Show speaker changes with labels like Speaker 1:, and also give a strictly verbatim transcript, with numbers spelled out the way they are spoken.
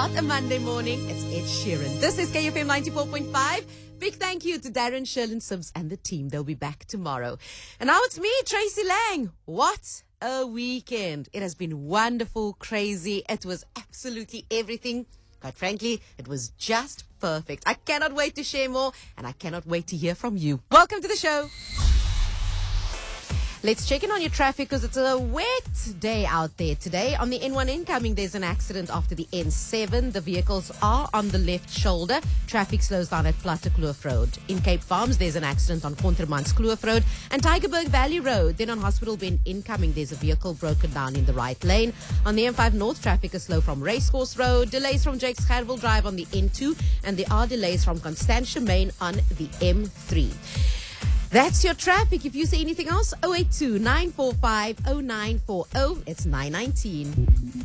Speaker 1: start a Monday morning. It's Ed Sheeran. This is K F M ninety-four point five. Big thank you to Darren, Sherlyn Sims and the team. They'll be back tomorrow. And now it's me, Tracy Lang. What a weekend. It has been wonderful, crazy. It was absolutely everything. Quite frankly, it was just perfect. I cannot wait to share more, and I cannot wait to hear from you. Welcome to the show. Let's check in on your traffic because it's a wet day out there today. On the N one incoming, there's an accident after the N seven. The vehicles are on the left shoulder. Traffic slows down at Platte Kloof Road. In Cape Farms, there's an accident on Kontermans Kloof Road and Tygerberg Valley Road. Then on Hospital Bend incoming, there's a vehicle broken down in the right lane. On the N five North, traffic is slow from Racecourse Road. Delays from Jakes Gerwel Drive on the N two. And there are delays from Constantia Main on the M three. That's your traffic. If you say anything else, oh eight two, nine four five, oh nine four oh. It's nine nineteen.